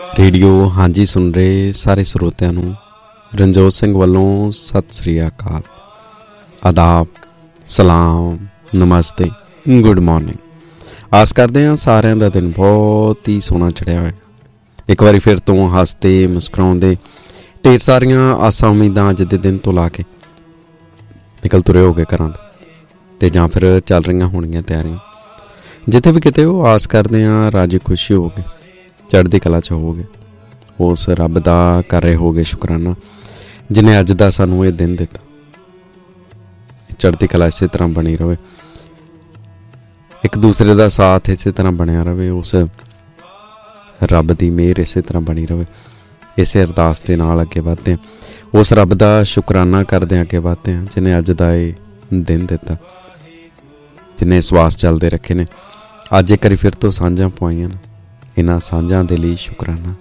Radio ਹਾਂਜੀ ਸੁਣ ਰਹੇ ਸਾਰੇ ਸਰੋਤਿਆਂ ਨੂੰ ਰਣਜੋਤ ਸਿੰਘ ਵੱਲੋਂ ਸਤਿ ਸ੍ਰੀ ਅਕਾਲ, ਆਦਾਬ, ਸਲਾਮ, ਨਮਸਤੇ, ਗੁੱਡ ਮਾਰਨਿੰਗ। ਆਸ ਕਰਦੇ ਹਾਂ ਸਾਰਿਆਂ ਦਾ ਦਿਨ ਬਹੁਤ ਹੀ ਸੋਹਣਾ ਚੜ੍ਹਿਆ ਹੋਏਗਾ। ਇੱਕ ਵਾਰੀ ਫਿਰ ਤੋਂ ਹੱਸਦੇ ਮੁਸਕਰਾਉਂਦੇ ਢੇਰ ਸਾਰੀਆਂ ਆਸਾਂ ਉਮੀਦਾਂ ਅੱਜ ਦੇ ਦਿਨ ਤੋਂ ਲਾ ਕੇ ਨਿਕਲ ਤੁਰੇ ਹੋ ਗਏ ਘਰਾਂ ਤੋਂ, ਅਤੇ ਜਾਂ ਫਿਰ ਚੱਲ ਰਹੀਆਂ ਹੋਣਗੀਆਂ ਤਿਆਰੀਆਂ। ਜਿੱਥੇ ਵੀ ਕਿਤੇ ਹੋ ਆਸ ਕਰਦੇ ਹਾਂ ਰਾਜੀ ਖੁਸ਼ੀ ਹੋਵੋਗੇ, ਚੜ੍ਹਦੀ ਕਲਾ 'ਚ ਹੋਵੋਗੇ। ਉਸ ਰੱਬ ਦਾ ਕਰ ਰਹੇ ਹੋਗੇ ਸ਼ੁਕਰਾਨਾ ਜਿਹਨੇ ਅੱਜ ਦਾ ਸਾਨੂੰ ਇਹ ਦਿਨ ਦਿੱਤਾ। ਚੜ੍ਹਦੀ ਕਲਾ ਇਸੇ ਤਰ੍ਹਾਂ ਬਣੀ ਰਹੇ, ਇੱਕ ਦੂਸਰੇ ਦਾ ਸਾਥ ਇਸੇ ਤਰ੍ਹਾਂ ਬਣਿਆ ਰਹੇ, ਉਸ ਰੱਬ ਦੀ ਮਿਹਰ ਇਸੇ ਤਰ੍ਹਾਂ ਬਣੀ ਰਹੇ। ਇਸੇ ਅਰਦਾਸ ਦੇ ਨਾਲ ਅੱਗੇ ਵੱਧਦੇ ਹਾਂ, ਉਸ ਰੱਬ ਦਾ ਸ਼ੁਕਰਾਨਾ ਕਰਦੇ ਹਾਂ, ਅੱਗੇ ਵੱਧਦੇ ਹਾਂ ਜਿਹਨੇ ਅੱਜ ਦਾ ਇਹ ਦਿਨ ਦਿੱਤਾ, ਜਿਹਨੇ ਸਵਾਸ ਚੱਲਦੇ ਰੱਖੇ ਨੇ। ਅੱਜ ਇੱਕ ਵਾਰੀ ਫਿਰ ਤੋਂ ਸਾਂਝਾਂ ਪਵਾਈਆਂ ਨੇ, ਇਹਨਾਂ ਸਾਂਝਾਂ ਦੇ ਲਈ ਸ਼ੁਕਰਾਨਾ।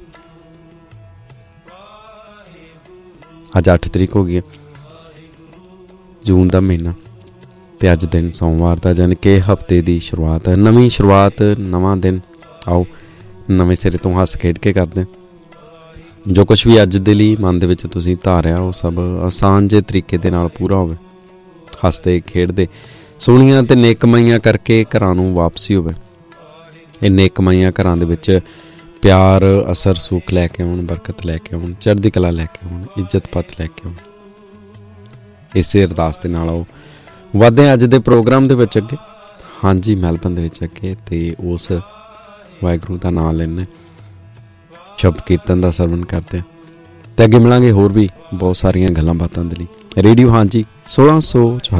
ਅੱਜ 8 ਤਰੀਕ ਹੋ ਗਈ, ਜੂਨ ਦਾ ਮਹੀਨਾ, ਅਤੇ ਅੱਜ ਦਿਨ ਸੋਮਵਾਰ ਦਾ, ਯਾਨੀ ਕਿ ਹਫਤੇ ਦੀ ਸ਼ੁਰੂਆਤ ਹੈ। ਨਵੀਂ ਸ਼ੁਰੂਆਤ, ਨਵਾਂ ਦਿਨ। ਆਓ ਨਵੇਂ ਸਿਰੇ ਤੋਂ ਹੱਸ ਖੇਡ ਕੇ ਕਰਦੇ। ਜੋ ਕੁਛ ਵੀ ਅੱਜ ਦੇ ਲਈ ਮਨ ਦੇ ਵਿੱਚ ਤੁਸੀਂ ਧਾਰਿਆ ਉਹ ਸਭ ਆਸਾਨ ਜਿਹੇ ਤਰੀਕੇ ਦੇ ਨਾਲ ਪੂਰਾ ਹੋਵੇ। ਹੱਸਦੇ ਖੇਡਦੇ ਸੋਹਣੀਆਂ ਅਤੇ ਨੇਕਮਾਈਆਂ ਕਰਕੇ ਘਰਾਂ ਨੂੰ ਵਾਪਸੀ ਹੋਵੇ। ਇਹ ਨੇਕਮਾਈਆਂ ਘਰਾਂ ਦੇ ਵਿੱਚ ਪਿਆਰ, ਅਸਰ, ਸੁੱਖ ਲੈ ਕੇ ਆਉਣ, ਬਰਕਤ ਲੈ ਕੇ ਆਉਣ, ਚੜ੍ਹਦੀ ਕਲਾ ਲੈ ਕੇ ਆਉਣ, ਇੱਜ਼ਤ ਪੱਤ ਲੈ ਕੇ ਆਉਣ। ਇਸੇ ਅਰਦਾਸ ਦੇ ਨਾਲ ਆਓ ਵੱਧਦੇ ਅੱਜ ਦੇ ਪ੍ਰੋਗਰਾਮ ਦੇ ਵਿੱਚ ਅੱਗੇ। ਹਾਂਜੀ, ਮੈਲਬਨ ਦੇ ਵਿੱਚ ਅੱਗੇ, ਅਤੇ ਉਸ ਵਾਹਿਗੁਰੂ ਦਾ ਨਾਮ ਲੈਣਾ, ਸ਼ਬਦ ਕੀਰਤਨ ਦਾ ਸਰਵਣ ਕਰਦੇ, ਅਤੇ ਅੱਗੇ ਮਿਲਾਂਗੇ ਹੋਰ ਵੀ ਬਹੁਤ ਸਾਰੀਆਂ ਗੱਲਾਂ ਬਾਤਾਂ ਦੇ ਲਈ। ਰੇਡੀਓ ਹਾਂਜੀ 1674।